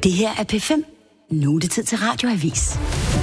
Det her er P5. Nu er det tid til Radioavis.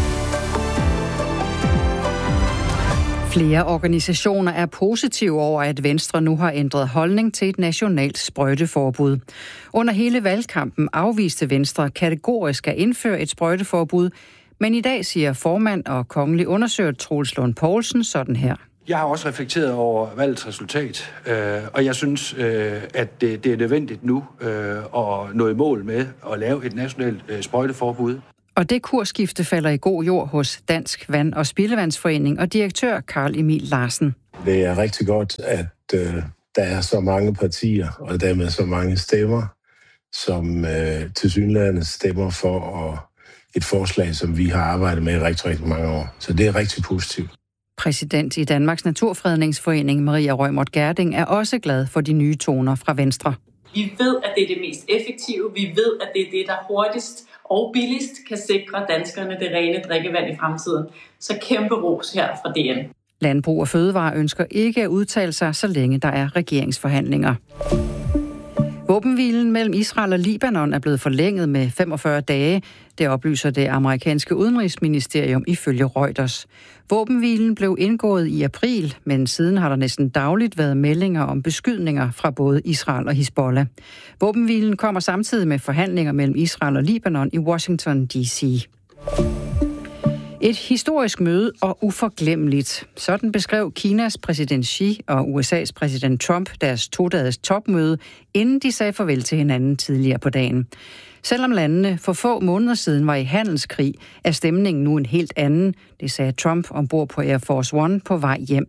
Flere organisationer er positive over, at Venstre nu har ændret holdning til et nationalt sprøjteforbud. Under hele valgkampen afviste Venstre kategorisk at indføre et sprøjteforbud, men i dag siger formand og kongelig undersøger Troels Lund Poulsen sådan her. Jeg har også reflekteret over valgets resultat, og jeg synes, at det er nødvendigt nu at nå i mål med at lave et nationalt sprøjteforbud. Og det kursskifte falder i god jord hos Dansk Vand- og Spildevandsforening og direktør Carl Emil Larsen. Det er rigtig godt, at der er så mange partier og dermed så mange stemmer, som tilsyneladende stemmer for et forslag, som vi har arbejdet med i rigtig, rigtig mange år. Så det er rigtig positivt. Præsident i Danmarks Naturfredningsforening, Maria Reumert Gjerding, er også glad for de nye toner fra Venstre. Vi ved, at det er det mest effektive. Vi ved, at det er det, der hurtigst og billigst kan sikre danskerne det rene drikkevand i fremtiden. Så kæmpe ros her fra DN. Landbrug og Fødevare ønsker ikke at udtale sig, så længe der er regeringsforhandlinger. Våbenhvilen mellem Israel og Libanon er blevet forlænget med 45 dage. Det oplyser det amerikanske udenrigsministerium ifølge Reuters. Våbenhvilen blev indgået i april, men siden har der næsten dagligt været meldinger om beskydninger fra både Israel og Hizbollah. Våbenhvilen kommer samtidig med forhandlinger mellem Israel og Libanon i Washington D.C. Et historisk møde og uforglemmeligt. Sådan beskrev Kinas præsident Xi og USA's præsident Trump deres todages topmøde, inden de sagde farvel til hinanden tidligere på dagen. Selvom landene for få måneder siden var i handelskrig, er stemningen nu en helt anden. Det sagde Trump ombord på Air Force One på vej hjem.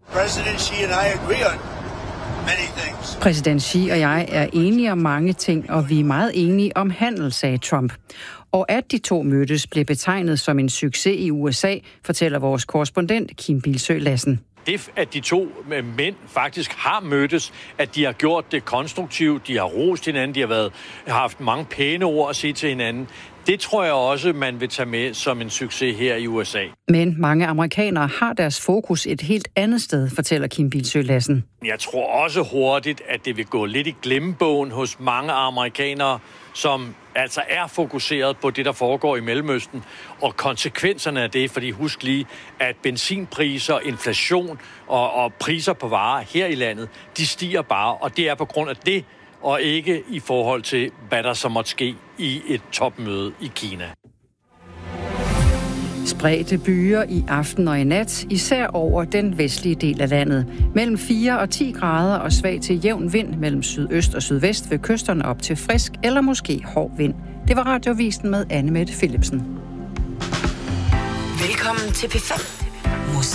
Præsident Xi og jeg er enige om mange ting, og vi er meget enige om handel, sagde Trump. Og at de to mødtes blev betegnet som en succes i USA, fortæller vores korrespondent Kim Bilsøe Lassen. Det, at de to mænd faktisk har mødtes, at de har gjort det konstruktivt, de har rost hinanden, de har haft mange pæne ord at sige til hinanden, det tror jeg også, man vil tage med som en succes her i USA. Men mange amerikanere har deres fokus et helt andet sted, fortæller Kim Bilsøe Lassen. Jeg tror også hurtigt, at det vil gå lidt i glemmebogen hos mange amerikanere, som altså er fokuseret på det, der foregår i Mellemøsten, og konsekvenserne af det, fordi husk lige, at benzinpriser, inflation og priser på varer her i landet, de stiger bare, og det er på grund af det, og ikke i forhold til, hvad der så måtte ske i et topmøde i Kina. Spredte byer i aften og i nat, især over den vestlige del af landet. Mellem 4 og 10 grader og svag til jævn vind mellem sydøst og sydvest ved kysterne op til frisk eller måske hård vind. Det var Radioavisen med Anne Mette Philipsen. Velkommen til P5.